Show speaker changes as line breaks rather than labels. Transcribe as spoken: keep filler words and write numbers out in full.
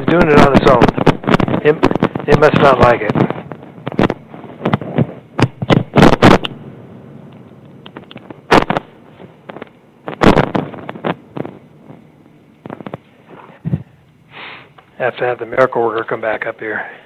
doing it on its own. It, it must not like it. I have to have the miracle worker come back up here.